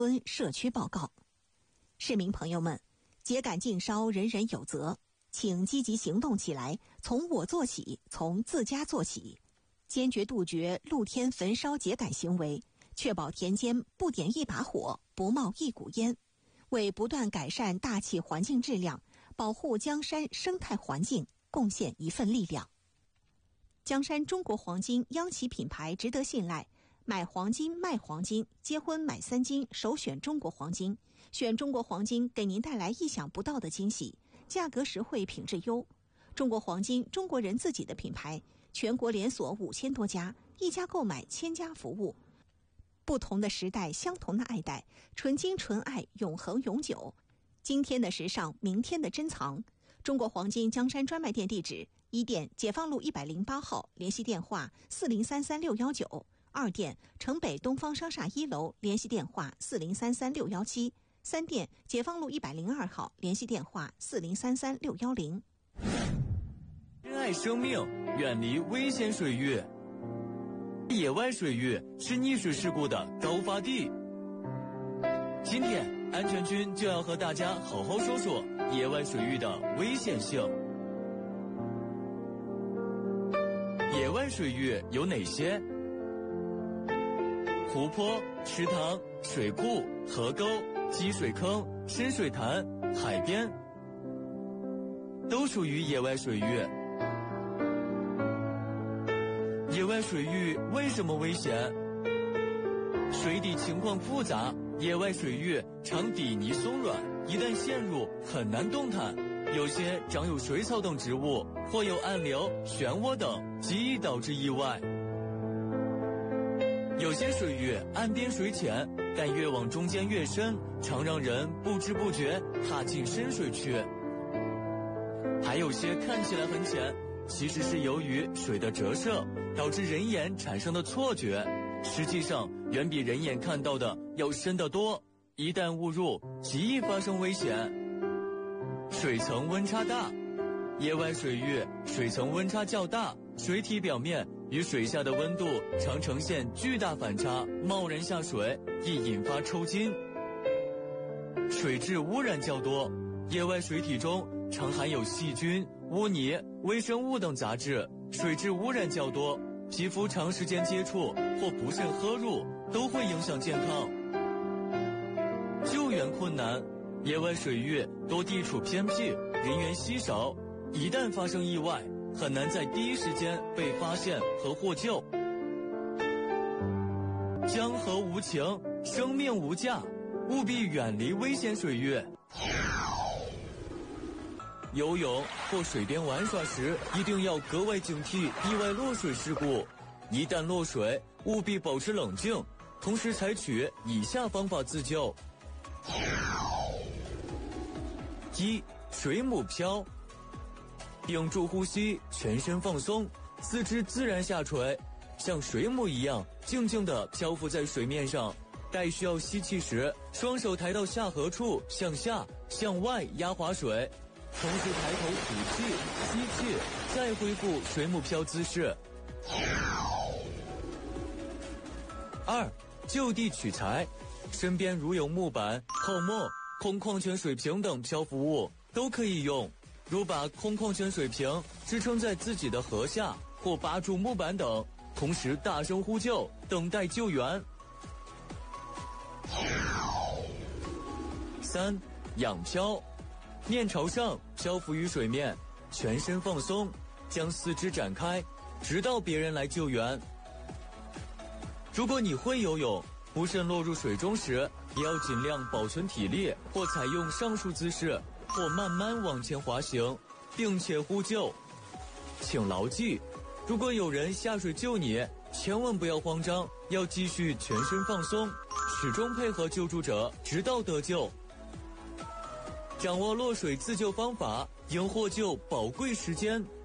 社区报告。市民朋友们，秸秆禁烧，人人有责，请积极行动起来，从我做起，从自家做起，坚决杜绝露天焚烧秸秆行为，确保田间不点一把火，不冒一股烟，为不断改善大气环境质量，保护江山生态环境贡献一份力量。江山中国黄金央企品牌值得信赖，买黄金卖黄金，结婚买3金，首选中国黄金。选中国黄金给您带来意想不到的惊喜，价格实惠，品质优。中国黄金，中国人自己的品牌，全国连锁5000多家，一家购买1000家服务。不同的时代，相同的爱戴，纯金纯爱，永恒永久。今天的时尚，明天的珍藏。中国黄金江山专卖店地址：1店解放路108号，联系电话4033619；2店城北东方商厦1楼，联系电话4033617；3店解放路102号，联系电话4033610。 珍爱生命，远离危险水域。野外水域是溺水事故的高发地。今天安全军就要和大家好好说说野外水域的危险性。野外水域有哪些？湖泊、池塘、水库、河沟、积水坑、深水潭、海边都属于野外水域。野外水域为什么危险？水底情况复杂，野外水域常底泥松软，一旦陷入很难动弹，有些长有水草等植物，或有暗流、漩涡等，极易导致意外。有些水域岸边水浅，但越往中间越深，常让人不知不觉踏进深水区。还有些看起来很浅，其实是由于水的折射导致人眼产生的错觉，实际上远比人眼看到的要深得多，一旦误入，极易发生危险。水层温差大，野外水域水层温差较大，水体表面与水下的温度常呈现巨大反差，贸然下水易引发抽筋。水质污染较多，野外水体中常含有细菌、污泥、微生物等杂质，水质污染较多，皮肤长时间接触或不慎喝入都会影响健康。救援困难，野外水域多地处偏僻，人员稀少，一旦发生意外，很难在第一时间被发现和获救。江河无情，生命无价，务必远离危险水域。游泳或水边玩耍时，一定要格外警惕意外落水事故。一旦落水，务必保持冷静，同时采取以下方法自救。1. 水母漂，屏住呼吸，全身放松，四肢自然下垂，像水母一样静静地漂浮在水面上。待需要吸气时，双手抬到下颌处，向下向外压滑水，同时抬头吐气吸气，再恢复水母漂姿势。2. 就地取材，身边如有木板、泡沫、空矿泉水瓶等漂浮物都可以用，如把空矿泉水瓶支撑在自己的颌下，或扒住木板等，同时大声呼救，等待救援。3. 仰漂，面朝上漂浮于水面，全身放松，将四肢展开，直到别人来救援。如果你会游泳，不慎落入水中时，也要尽量保存体力，或采用上述姿势，或慢慢往前滑行，并且呼救。请牢记，如果有人下水救你，千万不要慌张，要继续全身放松，始终配合救助者，直到得救。掌握落水自救方法，应获救宝贵时间。